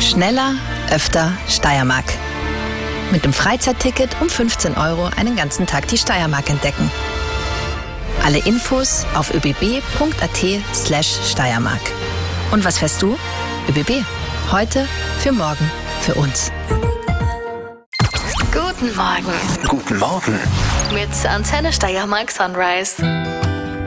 Schneller, öfter Steiermark. Mit dem Freizeitticket um 15 € einen ganzen Tag die Steiermark entdecken. Alle Infos auf öbb.at/Steiermark. Und was fährst du? ÖBB. Heute, für morgen, für uns. Guten Morgen. Guten Morgen. Mit Antenne Steiermark Sunrise.